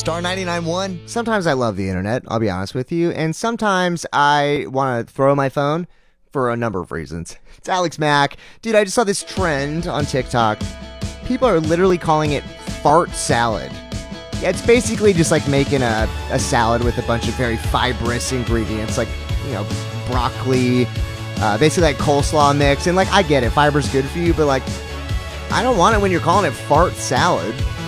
Star 99.1. Sometimes I love the internet, I'll be honest with you, and sometimes I want to throw my phone for a number of reasons. It's Alex Mack. Dude, I just saw this trend on TikTok. People are literally calling it fart salad. Yeah, it's basically just like making a salad with a bunch of very fibrous ingredients, like, broccoli, basically like coleslaw mix. And like, I get it, fiber's good for you, but like, I don't want it when you're calling it fart salad.